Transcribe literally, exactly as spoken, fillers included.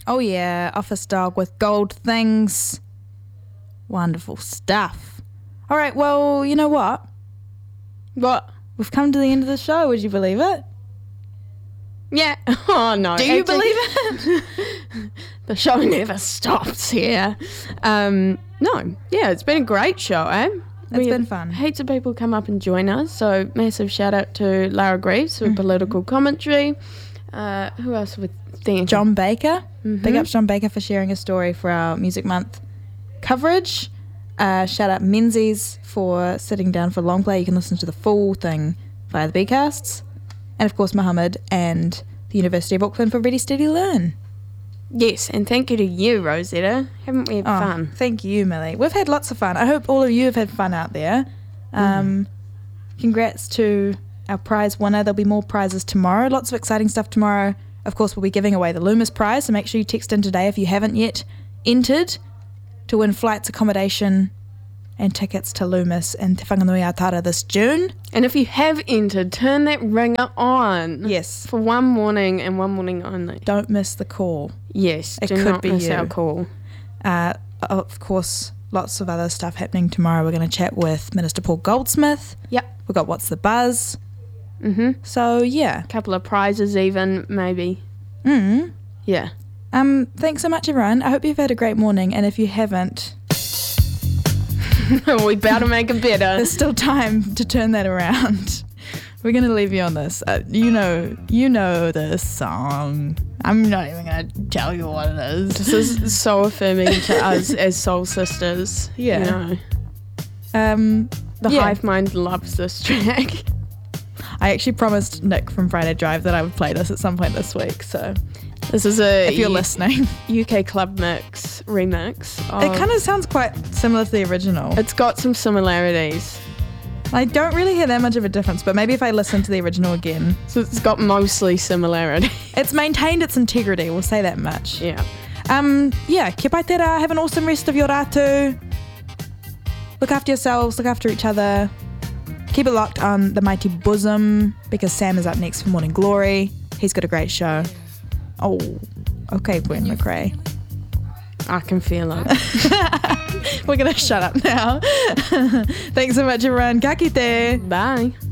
Oh yeah, office dog with gold things. Wonderful stuff. All right, well, you know what? What? We've come to the end of the show. Would you believe it? Yeah. Oh, no. Do you Actually, believe it? the show never stops here. Um, no. Yeah, it's been a great show, eh? It's We been had fun. Heaps of people come up and join us. So massive shout out to Lara Greaves for Mm-hmm. political commentary. Uh, who else would think? John Baker. Mhm. Big ups John Baker for sharing a story for our Music Month coverage. Uh, shout out Menzies for sitting down for long play. You can listen to the full thing via the B-casts. And of course Mohammed and the University of Auckland for Ready Steady Learn. Yes, and thank you to you, Rosetta. Haven't we had Oh, fun? thank you, Millie. We've had lots of fun. I hope all of you have had fun out there. Um, mm. Congrats to our prize winner. There'll be more prizes tomorrow. Lots of exciting stuff tomorrow. Of course, we'll be giving away the Loomis prize, so make sure you text in today if you haven't yet entered to win flights, accommodation, and tickets to Loomis and Te Whanganui-a-Tara this June. And if you have entered, turn that ringer on. Yes. For one morning and one morning only. Don't miss the call. Yes, It do could not be miss you. our call. Uh, of course, lots of other stuff happening tomorrow. We're going to chat with Minister Paul Goldsmith. Yep. We've got What's the Buzz. Mm-hmm. So, yeah. Couple of prizes even, maybe. Mm. Yeah. Um, thanks so much, everyone. I hope you've had a great morning. And if you haven't, we better make it better. there's still time to turn that around. We're going to leave you on this. Uh, you know, you know this song. I'm not even going to tell you what it is. This is so affirming to us as soul sisters. Yeah. You know, Um, the yeah. hive mind loves this track. I actually promised Nick from Friday Drive that I would play this at some point this week. So This is a if you're U- listening, U K Club Mix remix. it of- kind of sounds quite similar to the original. It's got some similarities. I don't really hear that much of a difference, but maybe if I listen to the original again, So it's got mostly similarity. it's maintained its integrity. We'll say that much. Yeah. Um, yeah, kia pai tērā. Have an awesome rest of your rātu. Look after yourselves, look after each other. Keep it locked on the Mighty Bosom because Sam is up next for Morning Glory. He's got a great show. Oh, okay, Gwen McRae. I can feel it. We're going to shut up now. Thanks so much, everyone. Ka kite. Bye.